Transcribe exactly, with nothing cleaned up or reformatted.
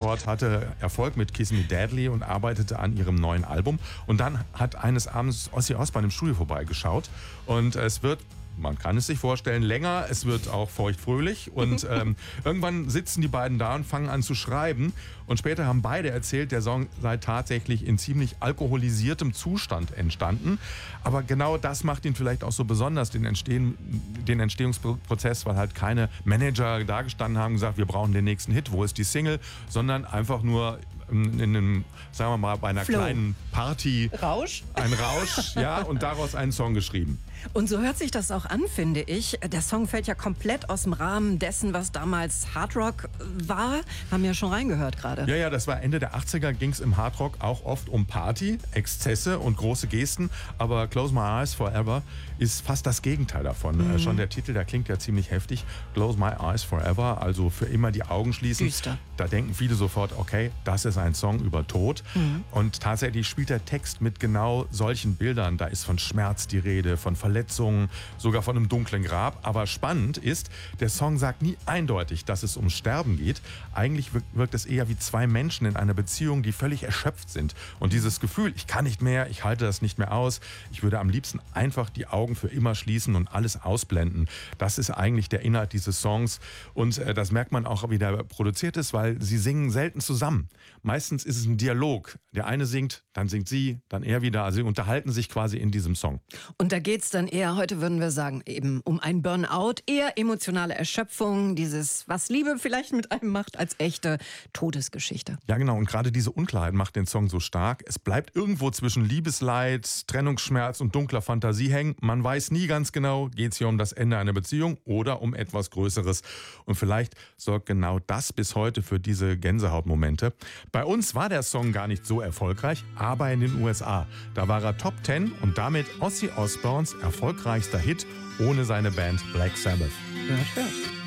sofort, hatte Erfolg mit Kiss Me Deadly und arbeitete an ihrem neuen Album. Und dann hat eines Abends Ozzy Osbourne im Studio vorbeigeschaut und es wird, man kann es sich vorstellen, länger, es wird auch feuchtfröhlich und ähm, irgendwann sitzen die beiden da und fangen an zu schreiben und später haben beide erzählt, der Song sei tatsächlich in ziemlich alkoholisiertem Zustand entstanden, aber genau das macht ihn vielleicht auch so besonders, den, Entstehen, den Entstehungsprozess, weil halt keine Manager da gestanden haben und gesagt, wir brauchen den nächsten Hit, wo ist die Single, sondern einfach nur in einem, sagen wir mal, bei einer Flow. kleinen Party. Rausch? Ein Rausch, ja, und daraus einen Song geschrieben. Und so hört sich das auch an, finde ich. Der Song fällt ja komplett aus dem Rahmen dessen, was damals Hardrock war. Haben wir ja schon reingehört gerade. Ja, ja, das war Ende der achtziger, ging es im Hardrock auch oft um Party, Exzesse und große Gesten. Aber Close My Eyes Forever ist fast das Gegenteil davon. Mhm. Äh, schon der Titel, der klingt ja ziemlich heftig. Close My Eyes Forever, also für immer die Augen schließen. Düster. Da denken viele sofort, okay, das ist ein Song über Tod. Mhm. Und tatsächlich spielt der Text mit genau solchen Bildern. Da ist von Schmerz die Rede, von Verletzungen, sogar von einem dunklen Grab. Aber spannend ist, der Song sagt nie eindeutig, dass es ums Sterben geht. Eigentlich wirkt es eher wie zwei Menschen in einer Beziehung, die völlig erschöpft sind. Und dieses Gefühl, ich kann nicht mehr, ich halte das nicht mehr aus, ich würde am liebsten einfach die Augen für immer schließen und alles ausblenden. Das ist eigentlich der Inhalt dieses Songs. Und äh, das merkt man auch, wie der produziert ist, weil sie singen selten zusammen. Meistens ist es ein Dialog. Der eine singt, dann singt sie, dann er wieder. Also sie unterhalten sich quasi in diesem Song. Und da geht es dann eher, heute würden wir sagen, eben um ein Burnout, eher emotionale Erschöpfung, dieses, was Liebe vielleicht mit einem macht, als echte Todesgeschichte. Ja, genau. Und gerade diese Unklarheit macht den Song so stark. Es bleibt irgendwo zwischen Liebesleid, Trennungsschmerz und dunkler Fantasie hängen. Man weiß nie ganz genau, geht es hier um das Ende einer Beziehung oder um etwas Größeres. Und vielleicht sorgt genau das bis heute für diese Gänsehautmomente. Bei uns war der Song gar nicht so erfolgreich, aber in den U S A. Da war er Top Ten und damit Ozzy Osbournes erfolgreichster Hit ohne seine Band Black Sabbath. Hört, hört.